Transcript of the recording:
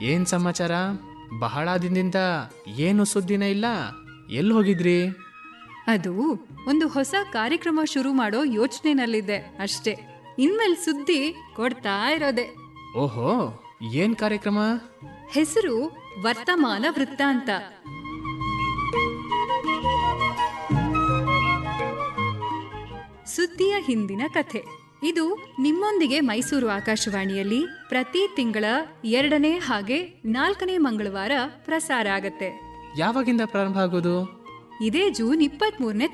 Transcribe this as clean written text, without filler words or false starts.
ಏನ್ ಸಮಾಚಾರ? ಬಹಳ ದಿನದಿಂದ ಏನು ಸುದ್ದಿನೇ ಇಲ್ಲ. ಎಲ್ಲಿ ಹೋಗಿದ್ರಿ? ಅದು ಒಂದು ಹೊಸ ಕಾರ್ಯಕ್ರಮ ಶುರು ಮಾಡೋ ಯೋಚನೆನಲ್ಲಿದ್ದೆ ಅಷ್ಟೇ. ಇನ್ಮೇಲೆ ಸುದ್ದಿ ಕೊಡ್ತಾ ಇರೋದೆ. ಓಹೋ, ಏನ್ ಕಾರ್ಯಕ್ರಮ? ಹೆಸರು ವರ್ತಮಾನ ವೃತ್ತಾಂತ. ಸುದ್ದಿಯ ಹಿಂದಿನ ಕಥೆ. ಇದು ನಿಮ್ಮೊಂದಿಗೆ ಮೈಸೂರು ಆಕಾಶವಾಣಿಯಲ್ಲಿ ಪ್ರತಿ ತಿಂಗಳ 2ನೇ ಹಾಗೆ 4ನೇ ಮಂಗಳವಾರ ಪ್ರಸಾರ ಆಗತ್ತೆ. ಯಾವಾಗಿಂದ ಪ್ರಾರಂಭ ಆಗೋದು? ಇದೇ ಜೂನ್ 23ನೇ